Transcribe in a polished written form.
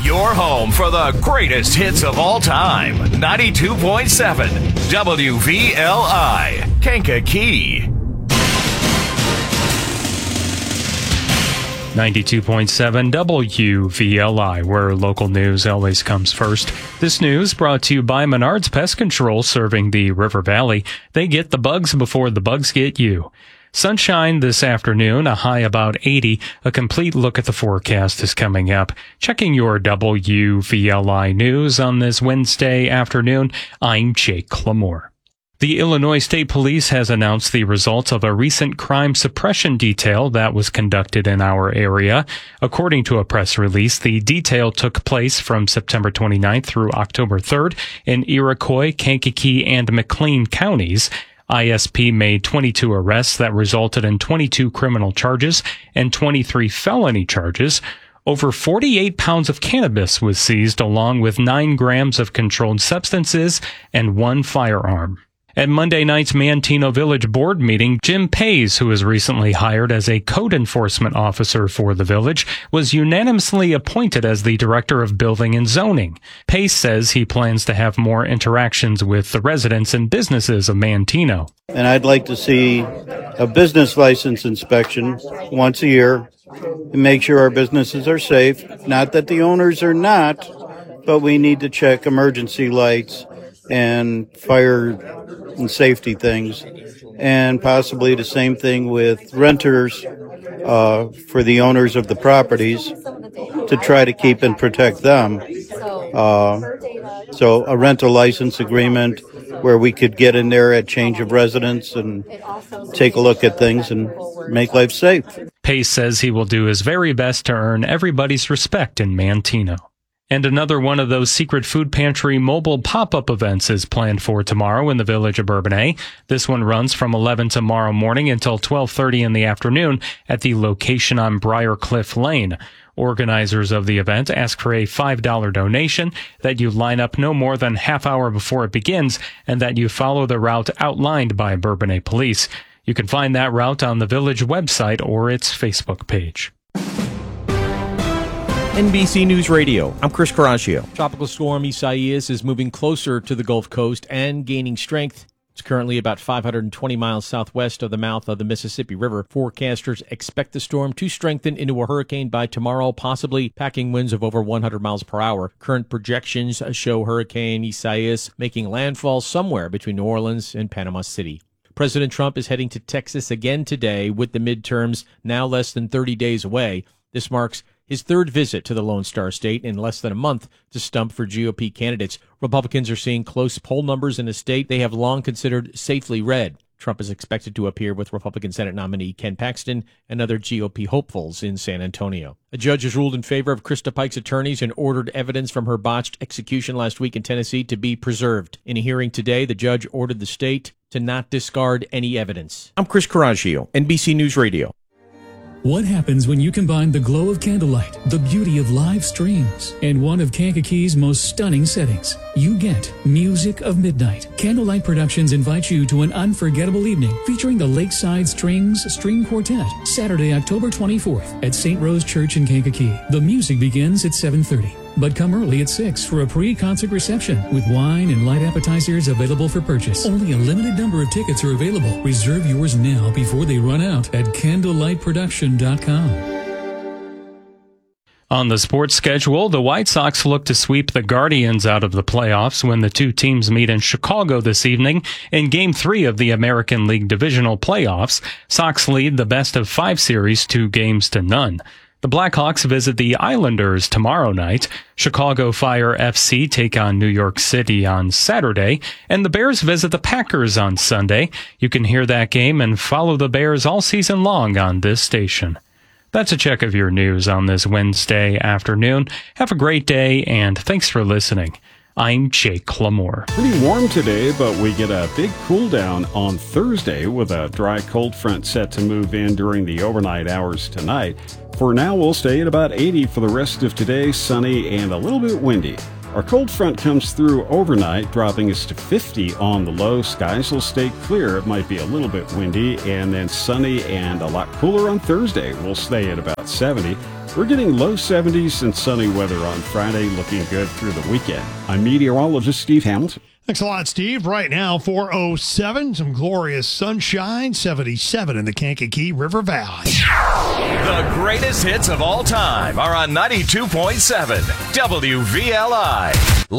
Your home for the greatest hits of all time. 92.7 WVLI, Kankakee. 92.7 WVLI, where local news always comes first. This news brought to you by Menards Pest Control, serving the River Valley. They get the bugs before the bugs get you. Sunshine this afternoon, a high about 80. A complete look at the forecast is coming up. Checking your WVLI news on this Wednesday afternoon, I'm Jake Clamore. The Illinois State Police has announced the results of a recent crime suppression detail that was conducted in our area. According to a press release, the detail took place from September 29th through October 3rd in Iroquois, Kankakee, and McLean counties. ISP made 22 arrests that resulted in 22 criminal charges and 23 felony charges. Over 48 pounds of cannabis was seized, along with 9 grams of controlled substances and 1 firearm. At Monday night's Manteno Village board meeting, Jim Pace, who was recently hired as a code enforcement officer for the village, was unanimously appointed as the director of building and zoning. Pace says he plans to have more interactions with the residents and businesses of Manteno. And I'd like to see a business license inspection once a year and make sure our businesses are safe. Not that the owners are not, but we need to check emergency lights and fire and safety things, and possibly the same thing with renters for the owners of the properties to try to keep and protect them. So a rental license agreement where we could get in there at change of residence and take a look at things and make life safe. Pace says he will do his very best to earn everybody's respect in Manteno. And another one of those secret food pantry mobile pop-up events is planned for tomorrow in the village of Bourbonnais. This one runs from 11 tomorrow morning until 12:30 in the afternoon at the location on Briarcliff Lane. Organizers of the event ask for a $5 donation, that you line up no more than half hour before it begins, and that you follow the route outlined by Bourbonnais Police. You can find that route on the village website or its Facebook page. NBC News Radio, I'm Chris Caraccio. Tropical storm Isaias is moving closer to the Gulf Coast and gaining strength. It's currently about 520 miles southwest of the mouth of the Mississippi River. Forecasters expect the storm to strengthen into a hurricane by tomorrow, possibly packing winds of over 100 miles per hour. Current projections show Hurricane Isaias making landfall somewhere between New Orleans and Panama City. President Trump is heading to Texas again today, with the midterms now less than 30 days away. This marks his third visit to the Lone Star State in less than a month to stump for GOP candidates. Republicans are seeing close poll numbers in a state they have long considered safely red. Trump is expected to appear with Republican Senate nominee Ken Paxton and other GOP hopefuls in San Antonio. A judge has ruled in favor of Krista Pike's attorneys and ordered evidence from her botched execution last week in Tennessee to be preserved. In a hearing today, the judge ordered the state to not discard any evidence. I'm Chris Caraccio, NBC News Radio. What happens when you combine the glow of candlelight, the beauty of live streams, and one of Kankakee's most stunning settings? You get Music of Midnight. Candlelight Productions invites you to an unforgettable evening featuring the Lakeside Strings String Quartet, Saturday, October 24th at St. Rose Church in Kankakee. The music begins at 7:30. But come early at 6 for a pre-concert reception with wine and light appetizers available for purchase. Only a limited number of tickets are available. Reserve yours now before they run out at candlelightproduction.com. On the sports schedule, the White Sox look to sweep the Guardians out of the playoffs when the two teams meet in Chicago this evening in Game 3 of the American League Divisional Playoffs. Sox lead the best-of-5 series 2-0. The Blackhawks visit the Islanders tomorrow night. Chicago Fire FC take on New York City on Saturday, and the Bears visit the Packers on Sunday. You can hear that game and follow the Bears all season long on this station. That's a check of your news on this Wednesday afternoon. Have a great day, and thanks for listening. I'm Jake Clamore. Pretty warm today, but we get a big cool down on Thursday with a dry cold front set to move in during the overnight hours tonight. For now, we'll stay at about 80 for the rest of today, sunny and a little bit windy. Our cold front comes through overnight, dropping us to 50 on the low. Skies will stay clear. It might be a little bit windy, and then sunny and a lot cooler on Thursday. We'll stay at about 70. We're getting low 70s and sunny weather on Friday, looking good through the weekend. I'm meteorologist Steve Hamilton. Thanks a lot, Steve. Right now, 4:07, some glorious sunshine, 77 in the Kankakee River Valley. The greatest hits of all time are on 92.7 WVLI.